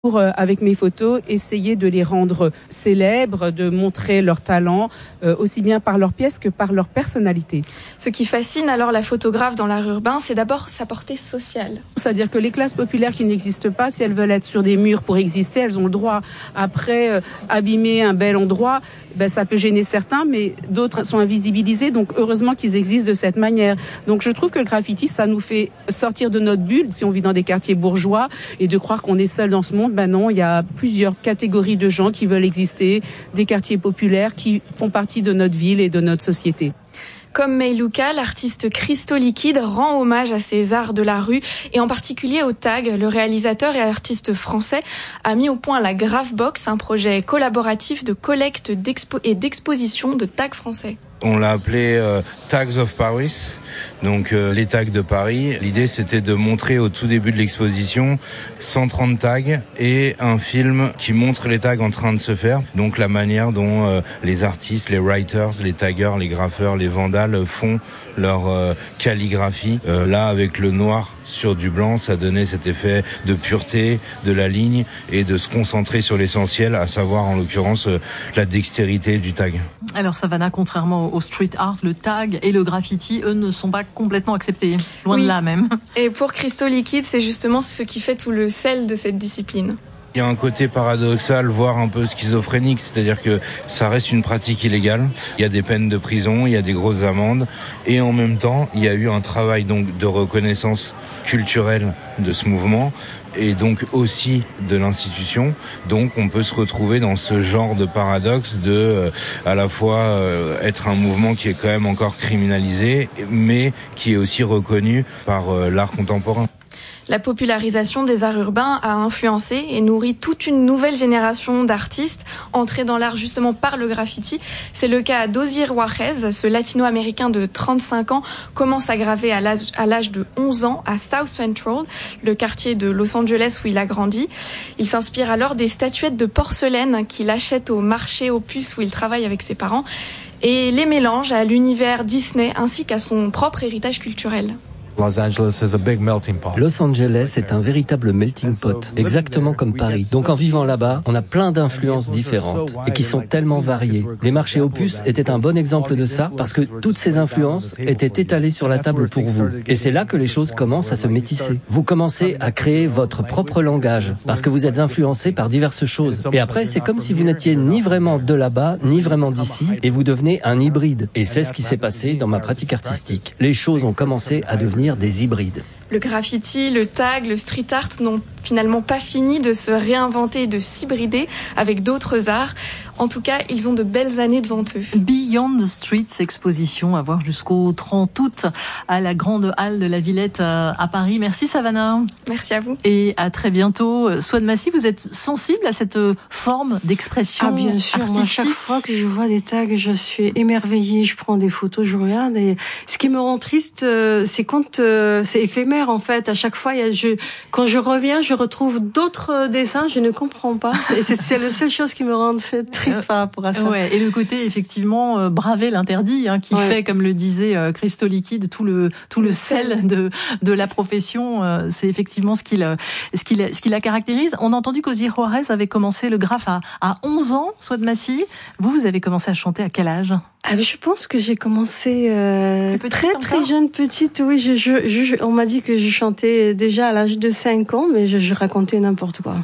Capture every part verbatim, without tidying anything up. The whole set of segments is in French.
pour, euh, avec mes photos, essayer de les rendre célèbres, de montrer leur talent, euh, aussi bien par leurs pièces que par leur personnalité. Ce qui fascine alors la photographe dans l'art urbain, c'est d'abord sa portée sociale. C'est-à-dire que les classes populaires qui n'existent pas, si elles veulent être sur des murs pour exister, elles ont le droit. Après, euh, abîmer un bel endroit, ben, ça peut gêner certains, mais d'autres sont invisibilisés. Donc, heureusement qu'ils existent de cette manière. Donc, je trouve que le graffiti, ça nous fait sortir de notre bulle, si on vit dans des quartiers bourgeois, et de croire qu'on est seul dans ce monde. Ben non, il y a plusieurs catégories de gens qui veulent exister, des quartiers populaires qui font partie de notre ville et de notre société. Comme Meiluka, l'artiste Christo Liquide rend hommage à ces arts de la rue et en particulier au tag. Le réalisateur et artiste français a mis au point la Graphbox, un projet collaboratif de collecte d'expo- et d'exposition de tags français. On l'a appelé euh, Tags of Paris, donc euh, les tags de Paris. L'idée, c'était de montrer au tout début de l'exposition cent trente tags et un film qui montre les tags en train de se faire. Donc la manière dont euh, les artistes, les writers, les taggers, les graffeurs, les vandales font leur euh, calligraphie. Euh, là, avec le noir sur du blanc, ça donnait cet effet de pureté de la ligne et de se concentrer sur l'essentiel, à savoir en l'occurrence euh, la dextérité du tag. Alors Savannah, contrairement au street art, le tag et le graffiti, eux, ne sont pas complètement acceptés, loin oui. de là même. Et pour Christo Liquide, c'est justement ce qui fait tout le sel de cette discipline. Il y a un côté paradoxal, voire un peu schizophrénique, c'est-à-dire que ça reste une pratique illégale. Il y a des peines de prison, il y a des grosses amendes, et en même temps, il y a eu un travail donc de reconnaissance culturelle de ce mouvement, et donc aussi de l'institution. Donc on peut se retrouver dans ce genre de paradoxe de euh, à la fois euh, être un mouvement qui est quand même encore criminalisé, mais qui est aussi reconnu par euh, l'art contemporain. La popularisation des arts urbains a influencé et nourri toute une nouvelle génération d'artistes entrés dans l'art justement par le graffiti. C'est le cas d'Osier Juarez, ce latino-américain de trente-cinq ans, commence à graver à l'âge, à l'âge de onze ans à South Central, le quartier de Los Angeles où il a grandi. Il s'inspire alors des statuettes de porcelaine qu'il achète au marché aux puces où il travaille avec ses parents et les mélange à l'univers Disney ainsi qu'à son propre héritage culturel. Los Angeles is a big melting pot. Los Angeles est un véritable melting pot, exactement comme Paris. Donc en vivant là-bas, on a plein d'influences différentes et qui sont tellement variées. Les marchés aux puces étaient un bon exemple de ça parce que toutes ces influences étaient étalées sur la table pour vous. Et c'est là que les choses commencent à se métisser. Vous commencez à créer votre propre langage parce que vous êtes influencé par diverses choses. Et après, c'est comme si vous n'étiez ni vraiment de là-bas, ni vraiment d'ici et vous devenez un hybride. Et c'est ce qui s'est passé dans ma pratique artistique. Les choses ont commencé à devenir des hybrides. Le graffiti, le tag, le street art n'ont finalement pas fini de se réinventer et de s'hybrider avec d'autres arts. En tout cas, ils ont de belles années devant eux. Beyond the Streets, exposition à voir jusqu'au trente août à la Grande Halle de la Villette à Paris. Merci Savannah. Merci à vous. Et à très bientôt. Souad Massi, vous êtes sensible à cette forme d'expression artistique? Ah bien sûr, artistique. moi chaque fois que je vois des tags, je suis émerveillée, je prends des photos, je regarde et ce qui me rend triste, c'est quand euh, c'est éphémère en fait. À chaque fois, il y a, je, quand je reviens, je retrouve d'autres dessins, je ne comprends pas. Et c'est, c'est la seule chose qui me rend triste par rapport à ça. Ouais, et le côté effectivement euh, braver l'interdit, hein, qui ouais. fait, comme le disait euh, Christo Liquide, tout le tout le, le sel, sel de de la profession. Euh, c'est effectivement ce qui le ce qui ce qui la caractérise. On a entendu qu'Osier Juarez avait commencé le graphe à à onze ans. Souad Massi, vous vous avez commencé à chanter à quel âge? Ah, je pense que j'ai commencé euh, très très jeune, petite. Oui, je, je, je, on m'a dit que je chantais déjà à l'âge de cinq ans, mais je, je racontais n'importe quoi.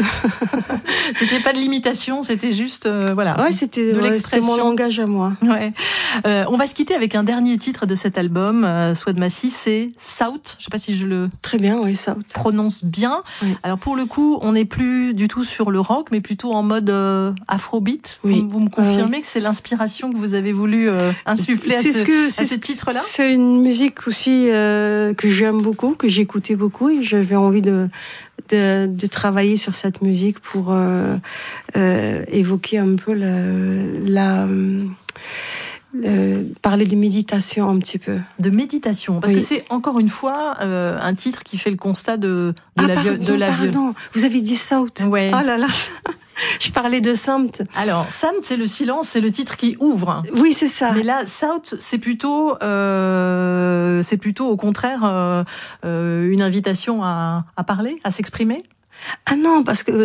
C'était pas de l'imitation, c'était juste euh, voilà. Ouais, c'était, de ouais, l'expression. C'était mon langage à moi. Ouais. Euh, on va se quitter avec un dernier titre de cet album, euh, Souad Massi, c'est South. Je sais pas si je le très bien, oui, South. Prononce bien. Oui. Alors pour le coup, on n'est plus du tout sur le rock, mais plutôt en mode euh, afrobeat. Oui. Vous, vous me confirmez oui. que c'est l'inspiration que vous avez voulu euh, insuffler c'est à ce, ce que, à c'est ce titre-là? C'est une musique aussi euh, que j'aime beaucoup, que j'écoutais beaucoup, et j'avais envie de de, de travailler sur cette musique pour euh, euh, évoquer un peu la, la euh, parler de méditation un petit peu. De méditation, parce oui. que c'est encore une fois euh, un titre qui fait le constat de, de ah, la pardon, viol- de la viol- pardon, vous avez dit South. Ouais. Oh là là. Je parlais de Samt. Alors, Samt, c'est le silence, c'est le titre qui ouvre. Oui, c'est ça. Mais là, South, c'est plutôt, euh, c'est plutôt au contraire euh, euh, une invitation à, à parler, à s'exprimer. Ah non, parce que